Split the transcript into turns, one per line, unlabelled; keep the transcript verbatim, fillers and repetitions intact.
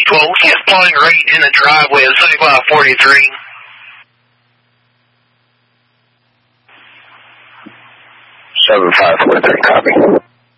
twelve. He is pulling right in the driveway of seventy-five forty-three.
seventy-five forty-three, copy.